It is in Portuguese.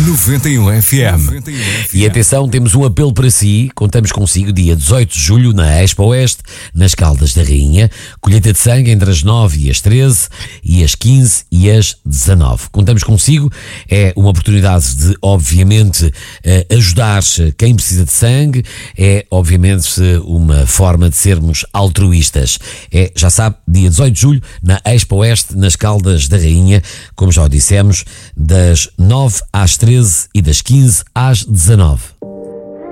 91 FM. E atenção, temos um apelo para si. Contamos consigo dia 18 de julho na Expo Oeste, nas Caldas da Rainha. Colheita de sangue entre as 9 e as 13 e as 15 e as 19. Contamos consigo. É uma oportunidade de, obviamente, ajudar quem precisa de sangue. É, obviamente, uma forma de sermos altruístas. É, já sabe, dia 18 de julho na Expo Oeste, nas Caldas da Rainha. Como já o dissemos, das 9 às 13 e das 15 às 19.